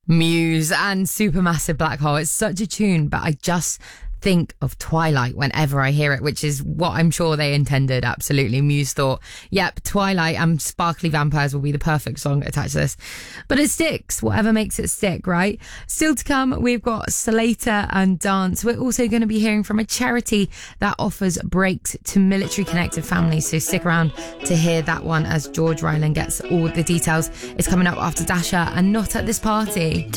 Muse and Supermassive Black Hole. It's such a tune, but I just think of Twilight whenever I hear it, which is what I'm sure they intended. Absolutely. Muse thought, yep, Twilight and Sparkly Vampires will be the perfect song attached to this. But it sticks, whatever makes it stick, right? Still to come, we've got Slater and Dance. We're also going to be hearing from a charity that offers breaks to military connected families, so stick around to hear that one as George Ryland gets all the details. It's coming up after Dasha and Not at This Party.